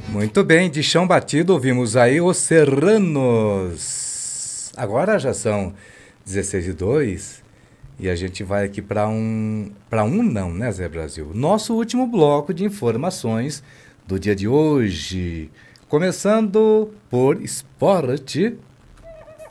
Muito bem, de chão batido ouvimos aí os Serranos. Agora já são 16:02 e a gente vai aqui para um não, né, Zé Brasil? Nosso último bloco de informações do dia de hoje. Começando por esporte.